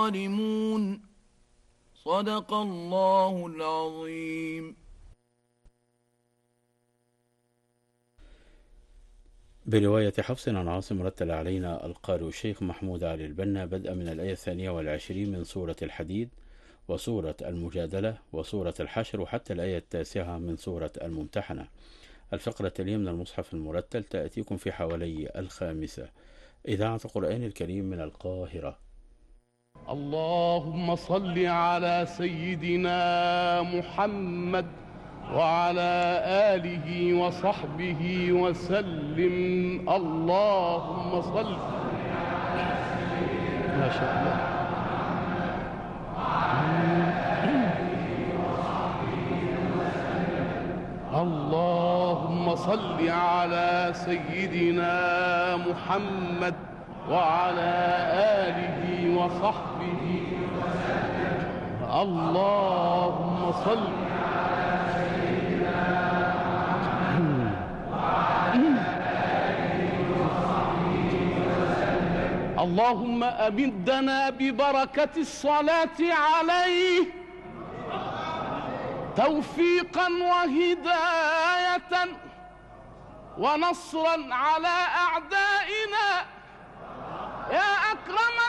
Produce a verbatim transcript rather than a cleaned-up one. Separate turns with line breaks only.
الظالمون. صدق الله العظيم.
برواية حفص عن عاصم رتل علينا القارئ الشيخ محمود علي البنا بدءا من الآية الثانية والعشرين من سورة الحديد وسورة المجادلة وسورة الحشر وحتى الآية التاسعة من سورة الممتحنة. الفقرة التالية من المصحف المرتل تأتيكم في حوالي الخامسة. إذاعة القرآن الكريم من القاهرة.
اللهم صل على سيدنا محمد وعلى آله وصحبه وسلم. اللهم صل ما شاء الله. اللهم صل على سيدنا محمد وعلى آله وصحبه وسلم. اللهم صل على سيدنا محمد وعلى آله وصحبه وسلم. اللهم أمدنا ببركة الصلاة عليه توفيقا وهداية ونصرا على أعدائنا يا أكرم